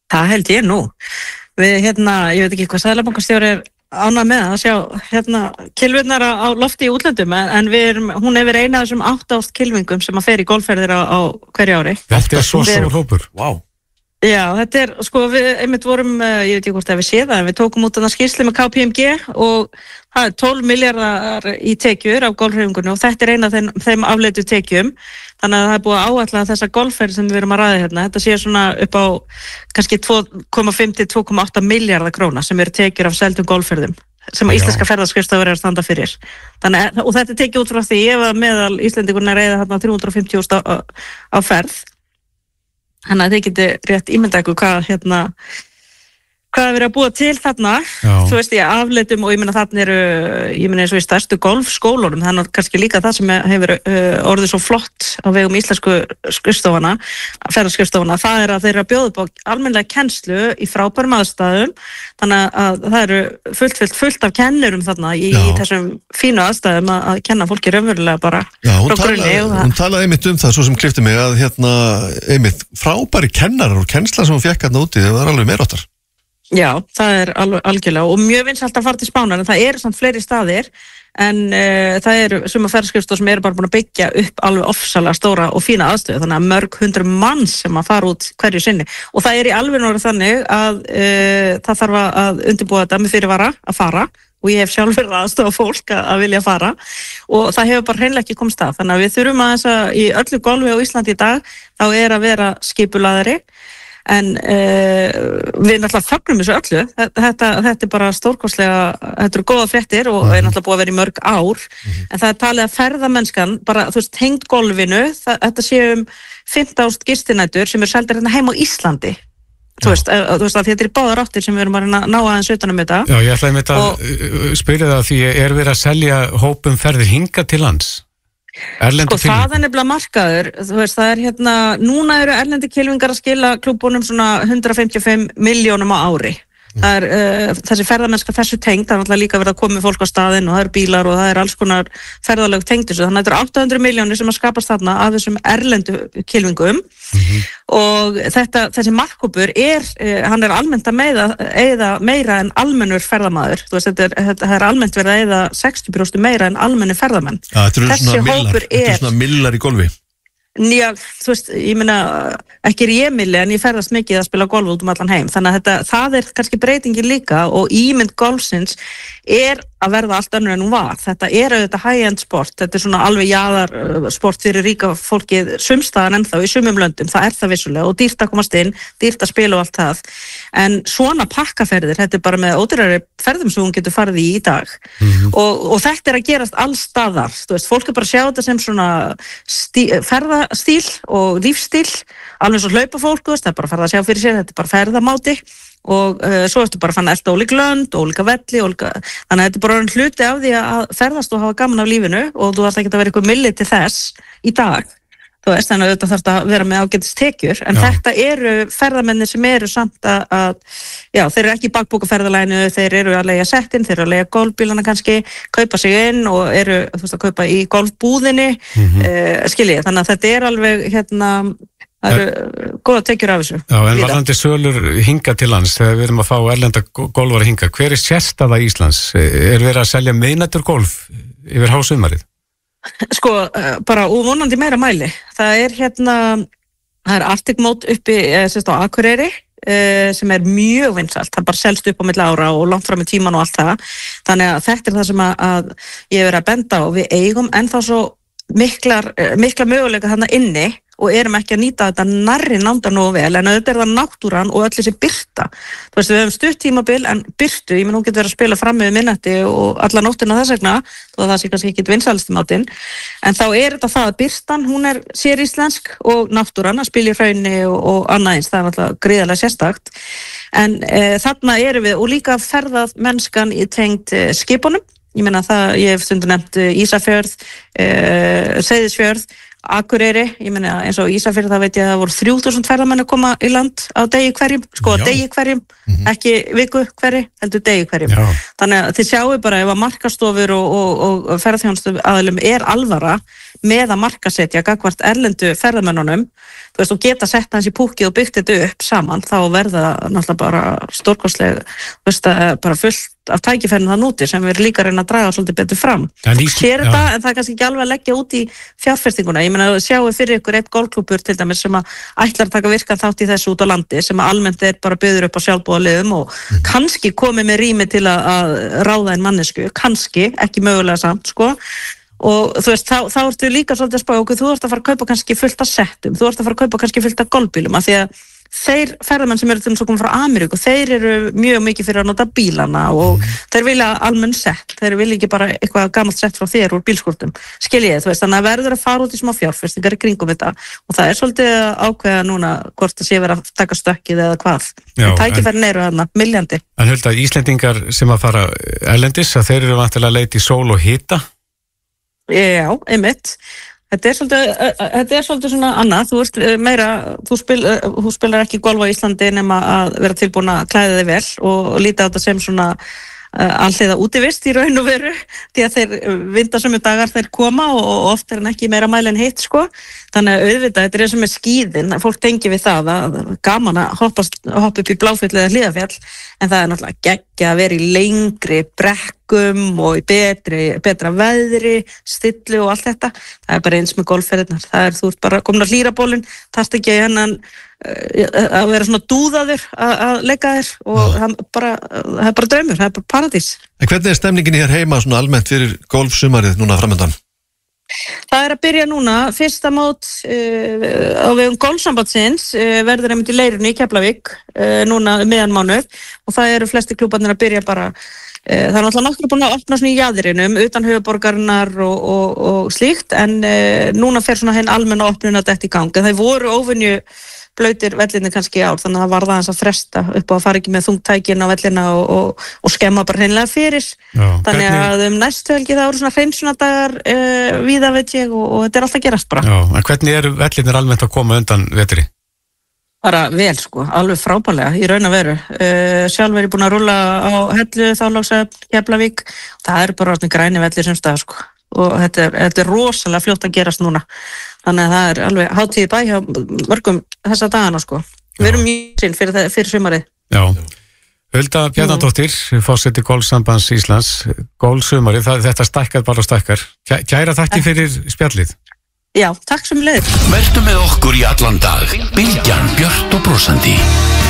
Það held ég nú. Við ég veit ekki hvað seðlabankastjóri ánægð með að sjá kylfurnar á lofti í útlöndum, en hún hefur eina af þessum 8 kylfingum sem að fer í golfferðir á hverju ári. Þetta svo stór hópur. Vá. Já, þetta sko við einmitt vorum, ég veit ekki hvort við séð það, en við tókum út þarna skýrslu með KPMG og það er 12 milljarðar í tekjur af golfhreyfingunni og þetta er eina af þeim afleitu tekjum. Þannig að það er búið að áætla þessa golfferð sem við erum að ræða hérna. Þetta sé svona upp á kannski 2,5 til 2,8 milljarðar króna sem eru tekjur af seldum golfferðum sem íslenska ferðaskrifstofur að standa fyrir. Þannig, og þetta er tekið út frá því ef að meðal Íslendingur reiða þarna 350.000 á ferð. Þannig að þið geti rétt ímynda ykkur hvað er verið að búa til þarna. Þú veist, ég afleitum og ég meina þarna eins og í stærstu golfskólunum, þannig að kannski líka það sem hefur orðið svo flott á vegum íslensku ferðaskrifstofana, það er að þeir eru að bjóða upp á almennilega kennslu í frábærum aðstæðum, þannig að það eru fullt af kennurum þarna í þessum fínu aðstæðum að kenna fólki raunverulega bara frá grunni. Hún talaði einmitt það, svo sem klippti mig, að einmitt frábæri kennarar og kennsla sem hún fékk hérna úti, það var alveg meiráttar. Já, það er algjörlega og mjög vinsælt að fara til Spánar, en það eru samt fleiri staðir, en það eru sumar ferðaskrifstofur sem eru bara búin að byggja upp alveg ofsalega stóra og fína aðstöðu, þannig að mörg 100 manns sem að fara út hverju sinni og það er í alveg þannig að það þarf að undirbúa þetta með fyrirvara að fara og ég hef sjálf verið aðstoða fólk að vilja fara og það hefur bara hreinlega ekki komst að, þannig að við þurfum að í öllu golfi á Íslandi í dag þá er að vera skipulaðari. En við náttúrulega fögnum þessu öllu, þetta er bara stórkostlega, þetta eru góða fréttir og er náttúrulega búið að vera í mörg ár, en það er talið að ferðamennskan, bara þú veist, tengd golfinu, þetta séu 15.000 gistinætur sem eru seldar hérna heim á Íslandi. Þú veist að þetta er báðar áttir sem við erum að ná aðeins utan þetta. Já, ég ætlaði með að spyrja það því er verið að selja hópum ferðir hingað til lands? Sko það er nefnilega markaður, þú veist, það er núna eru erlendi kylfingar að skila klúbbunum svona 155 milljónum á ári. Það er þessi ferðamennska þessu tengd, það er náttúrulega líka verið að koma fólk á staðinn og það eru bílar og það er alls konar ferðalög tengd þessu, þannig að þetta eru 800 milljónir sem að skapast þarna af þessum erlendu kylfingum og þessi markhópur hann er almennt að eyða meira en almennur ferðamaður, þú veist, það er almennt verið að eyða 60% meira en almennur ferðamenn. Þessi hópur er svona millar í golfi. Já, þú veist, ég meina ekki ég milli en ég ferðast mikið að spila golf út allan heim, þannig að það er kannski breytingin líka og ímynd golfsins er að verða allt önnur en hún var. Þetta er auðvitað high-end sport, þetta er svona alveg jaðarsport fyrir ríka fólkið sumstaðan ennþá í sumum löndum, það er það vissulega og dýrt að komast inn, dýrt að spila og allt það, en svona pakkaferðir, þetta er bara með ódýrari ferðum sem hún getur farið í dag og þetta er að gerast alls staðar, þú veist, fólk er bara að sjá þetta sem svona ferðastíl og lífstíl, alveg svo hlaupafólk, það er bara að ferða að sjá fyrir sér, þetta er bara ferðamáti og svo ertu bara að fann elta ólík lönd, ólíka velli, þannig að þetta er bara hluti af því að ferðast og hafa gaman af lífinu og þú þarft ekki að vera eitthvað milli til þess í dag, þú veist, þannig að þetta þarf að vera með ágætis tekjur, en þetta eru ferðamennir sem eru samt þeir eru ekki í bakbókaferðalæginu, þeir eru að leigja settin, þeir eru að leigja golfbílana kannski, kaupa sig inn og eru, þú veist, að kaupa í golfbúðinni, skiljið, þannig að þetta er alveg, það eru góða tekjur af þessu. Já, en varðandi sölur hinga til lands, þegar við erum að fá erlenda golfara hinga, hver er sérstaða Íslands? Er verið að selja miðnættur golf yfir hásumarið? Sko, bara vonandi meira mæli. Það er Arctic Mode uppi á Akureyri, sem er mjög vinsælt, það bara selst upp á milli ára og langt fram í tíman og allt það. Þannig að þetta er það sem að ég hef verið að benda á, við eigum ennþá svo mikla möguleika þarna inni og erum ekki að nýta þetta nærri nándar nógu vel, en auðvitað er það náttúran og öll þessi birta. Þú veist, við höfum stutt tímabil, en birtu, ég menn hún getur verið að spila fram með minnætti og alla nóttina þess vegna, þó að það sé kannski ekki vinsælsti mátinn, en þá er þetta það að birtan, hún er séríslensk og náttúran að spila í hraunni og annað eins, það er náttúrulega gríðarlega sérstakt, en þarna erum við, og líka ferðað mennskan í tengd skipunum, ég meina það, ég hef stundum nefnt Ísafjörð, Seyðisfjörð, Akureyri, ég meina eins og Ísafjörð, það veit ég að það voru 3.000 ferðamenn að koma í land á degi hverjum, degi hverjum, ekki viku hverju, heldur degi hverjum. Þannig að þið sjáu bara ef að markastofur og ferðarþjónustu aðilum er alvara með að markasetja gagnvart erlendu ferðamönnunum, þú veist, og geta sett hans í púkið og byggt þetta upp saman, þá verða náttúrulega bara stórkostleg, þú veist, bara fullt af tækifærinu það núti sem við líka reyna að draga svolítið betur fram. Sér þetta, en það er kannski ekki alveg að leggja út í fjárfestinguna. Ég meina, sjáu fyrir ykkur eitt golfklúbbur til dæmis sem að ætlar að taka virkan þátt í þessu út á landi, sem að almennt bara byður upp á sjálfboðaliðum og kannski komið með rými til að ráða en mannesku, kannski, ekki mögulega samt, sko. Og þú veist, þá ertu líka svolítið að spá okkur, þú ert að fara að kaupa kannski fullt af settum, þú ert að fara að kaupa kannski fullt af golfbílum, af því að þeir ferðamenn sem eru til þess að koma frá Ameríku, þeir eru mjög mikið fyrir að nota bílana og þeir vilja almenn sett, þeir vilja ekki bara eitthvað gamalt sett frá þér úr bílskúrtum, skiljið, þú veist, þannig að verður að fara út í smá fjárfestingar í kringum þetta og það er svolítið ákveða núna hvort það sé verið að taka stökkið eða hvað. Tækifærin eru þarna, miljandi. En Hulda, Íslendingar sem að fara erlendis, að þeir eru vantilega að leita í sól og hita? Já, einmitt. Þetta er svolítið svona annað, þú veist meira, þú spilar ekki golf á Íslandi nema að vera tilbúin að klæða þig vel og líta á þetta sem svona alliða útivist í raun og veru því að þeir vindasömu dagar þeir koma og oft er hann ekki meira mæli en hitt sko, þannig að auðvitað þetta er eins og með skíðin, fólk tengi við það að gaman að hoppa upp í Bláfjöll eða Hlíðarfjall, en það er náttúrulega geggja að vera í lengri brekkum og í betra veðri, stillu og allt þetta, það er bara eins með golfferðirnar, það er þú ert bara komin á hlýrabólinn, tast ekki hennan að vera svona dúðaður að leika þér og það er bara draumur, það er bara paradís. En hvernig er stemningin hér heima svona almennt fyrir golfsumarið núna framöndan? Það er að byrja núna, fyrsta mót á vegum golfsambandsins verður einmitt í Leirunni í Keflavík núna meðan mánuð og það eru flesti klúbarnir að byrja bara það er náttúrulega nokkur búin að opna svona í jaðrinum utan höfuðborgarinnar og slíkt en núna fer svona hinn almenna opnun að þetta í gang en það voru óvenju blautir vellinni kannski í ár, þannig að það var það eins að fresta upp á að fara ekki með þungtækin á vellina og skemma bara hreinlega fyrir. Já, þannig að næstu helgi það voru svona hreinsunadagar víða veit ég og þetta er alltaf gerast bara. Já, en hvernig eru vellinir almennt að koma undan vetri? Bara vel sko, alveg frábærlega í raun og veru. Sjálf er ég búin að rúlla á Hellu, Þorlákshöfn, Keflavík, það eru bara orðnir græni vellir sem stað sko og þetta er rosalega fljótt að gerast núna. Þannig að það er alveg hátíð í bæ hjá mörgum þessa dagana sko. Við erum mjög sín fyrir sumarið. Já. Hulda Bjarnadóttir, forseti Golfsambands Íslands, golfsumarið, þetta stækkar bara og stækkar. Kæra þakki fyrir spjallið. Já, takk sem leið. Vertu með okkur í allan dag. Bylgjan björt og brosandi.